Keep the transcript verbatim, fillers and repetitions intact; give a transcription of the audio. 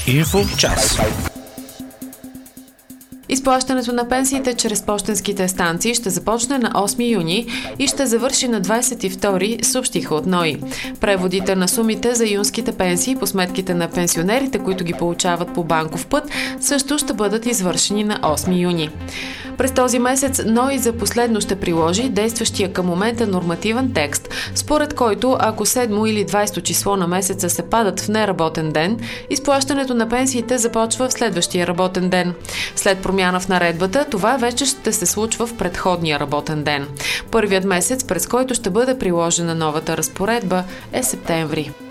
Инфо час. Изплащането на пенсиите чрез пощенските станции ще започне на осми юни и ще завърши на двадесет и втори, съобщиха от НОИ. Преводите на сумите за юнските пенсии по сметките на пенсионерите, които ги получават по банков път, също ще бъдат извършени на осми юни. През този месец НОИ за последно ще приложи действащия към момента нормативен текст, според който ако седмо или двадесето число на месеца се падат в неработен ден, изплащането на пенсиите започва в следващия работен ден. След промяна в наредбата, това вече ще се случва в предходния работен ден. Първият месец, през който ще бъде приложена новата разпоредба, е септември.